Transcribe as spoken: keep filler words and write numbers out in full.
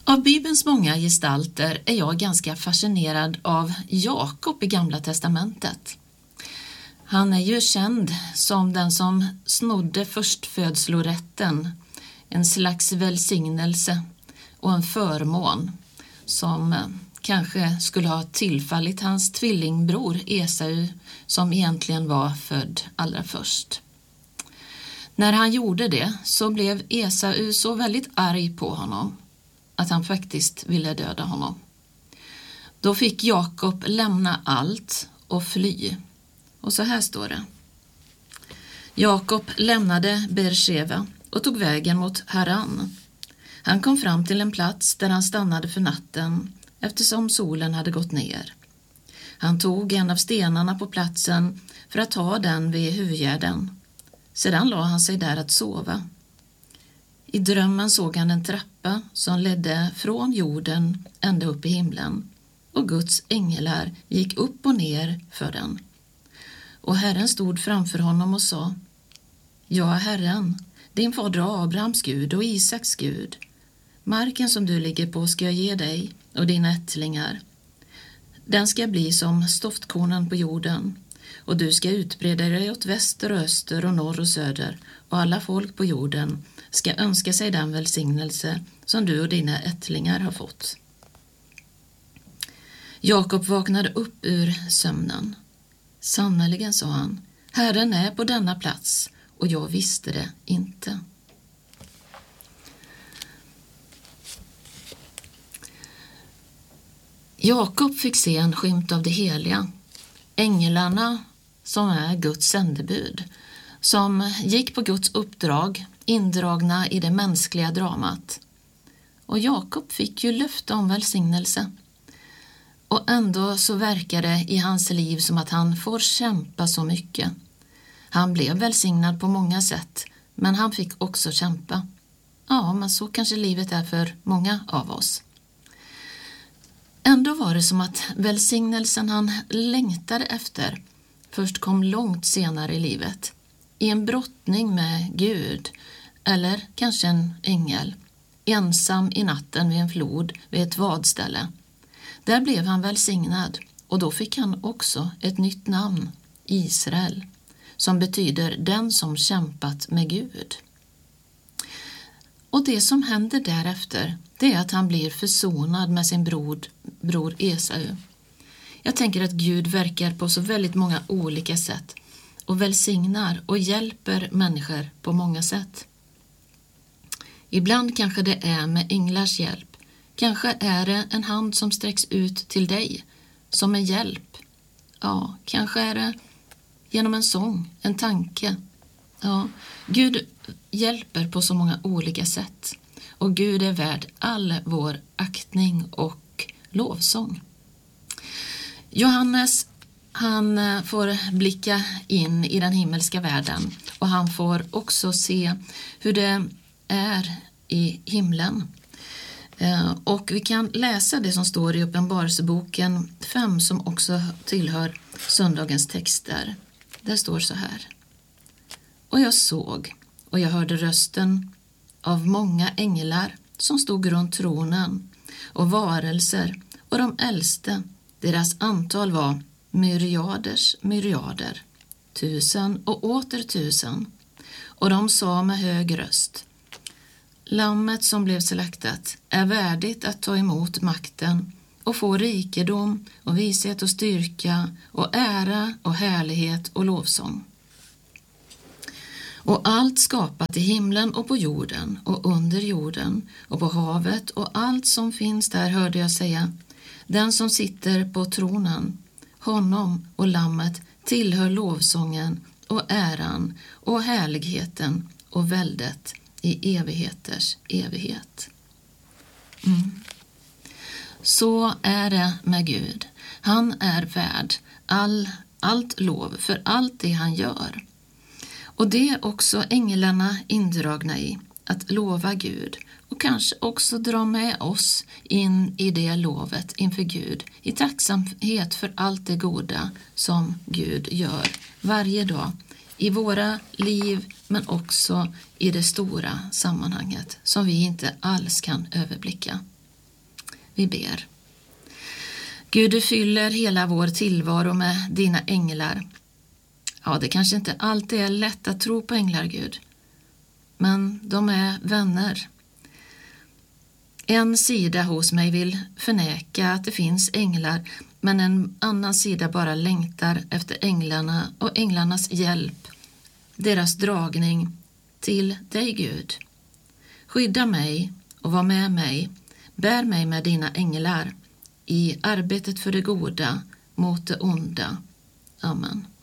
Av Bibelns många gestalter är jag ganska fascinerad av Jakob i Gamla testamentet. Han är ju känd som den som snodde förstfödslorätten, en slags välsignelse och en förmån som kanske skulle ha tillfallit hans tvillingbror Esau, som egentligen var född allra först. När han gjorde det så blev Esau så väldigt arg på honom att han faktiskt ville döda honom. Då fick Jakob lämna allt och fly. Och så här står det. Jakob lämnade Beersheva och tog vägen mot Haran. Han kom fram till en plats där han stannade för natten eftersom solen hade gått ner. Han tog en av stenarna på platsen för att ta den vid huvudgärden. Sedan la han sig där att sova. I drömmen såg han en trappa som ledde från jorden ända upp i himlen, och Guds änglar gick upp och ner för den. Och Herren stod framför honom och sa: Jag är Herren, din fader Abrahams Gud och Isaks Gud. Marken som du ligger på ska jag ge dig och dina ättlingar. Den ska bli som stoftkornen på jorden, och du ska utbreda dig åt väster och öster och norr och söder, och alla folk på jorden ska önska sig den välsignelse som du och dina ättlingar har fått. Jakob vaknade upp ur sömnen. Sannoliken, sa han, Herren är på denna plats, och jag visste det inte. Jakob fick se en skymt av det heliga. Änglarna, som är Guds sändebud, som gick på Guds uppdrag, indragna i det mänskliga dramat. Och Jakob fick ju löfte om välsignelse. Och ändå så verkar det i hans liv som att han får kämpa så mycket. Han blev välsignad på många sätt, men han fick också kämpa. Ja, men så kanske livet är för många av oss. Ändå var det som att välsignelsen han längtade efter först kom långt senare i livet. I en brottning med Gud, eller kanske en ängel, ensam i natten vid en flod vid ett vadställe. Där blev han välsignad, och då fick han också ett nytt namn, Israel, som betyder den som kämpat med Gud. Och det som händer därefter, det är att han blir försonad med sin bror, bror Esau. Jag tänker att Gud verkar på så väldigt många olika sätt och välsignar och hjälper människor på många sätt. Ibland kanske det är med änglars hjälp. Kanske är det en hand som sträcks ut till dig som en hjälp. Ja, kanske är det genom en sång, en tanke. Ja, Gud hjälper på så många olika sätt. Och Gud är värd all vår aktning och lovsång. Johannes, han får blicka in i den himmelska världen, och han får också se hur det är i himlen. Och vi kan läsa det som står i Uppenbarelseboken fem, som också tillhör söndagens texter. Där står så här: Och jag såg och jag hörde rösten av många änglar som stod runt tronen, och varelser och de äldste. Deras antal var myriaders myriader, tusen och åter tusen. Och de sa med hög röst: Lammet som blev slaktat är värdigt att ta emot makten och få rikedom och vishet och styrka och ära och härlighet och lovsång. Och allt skapat i himlen och på jorden och under jorden och på havet och allt som finns där hörde jag säga: Den som sitter på tronen, honom och lammet tillhör lovsången och äran och härligheten och väldet i evigheters evighet. Mm. Så är det med Gud. Han är värd all, allt lov för allt det han gör. Och det är också änglarna indragna i, att lova Gud, och kanske också dra med oss in i det lovet inför Gud i tacksamhet för allt det goda som Gud gör varje dag i våra liv, men också i det stora sammanhanget som vi inte alls kan överblicka. Vi ber. Gud, du fyller hela vår tillvaro med dina änglar. Ja, det kanske inte alltid är lätt att tro på änglar, Gud. Men de är vänner. En sida hos mig vill förneka att det finns änglar, men en annan sida bara längtar efter änglarna och änglarnas hjälp, deras dragning till dig, Gud. Skydda mig och var med mig, bär mig med dina änglar i arbetet för det goda mot det onda. Amen.